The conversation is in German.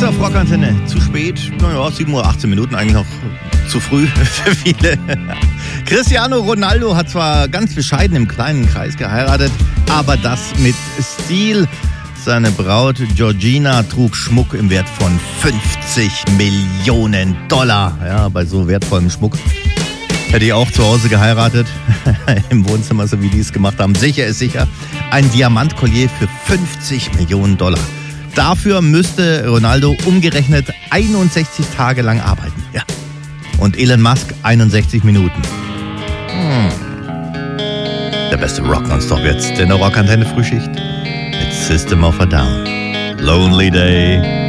auf Rockantenne. Zu spät, naja, 7:18 Uhr, eigentlich noch zu früh für viele. Cristiano Ronaldo hat zwar ganz bescheiden im kleinen Kreis geheiratet, aber das mit Stil. Seine Braut Georgina trug Schmuck im Wert von $50 Millionen. Ja, bei so wertvollem Schmuck hätte ich auch zu Hause geheiratet. Im Wohnzimmer, so wie die es gemacht haben. Sicher ist sicher. Ein Diamantkollier für $50 Millionen. Dafür müsste Ronaldo umgerechnet 61 Tage lang arbeiten. Ja. Und Elon Musk 61 Minuten. Der beste Rock nonstop jetzt in der Rockantenne Frühschicht mit System of a Down. Lonely Day.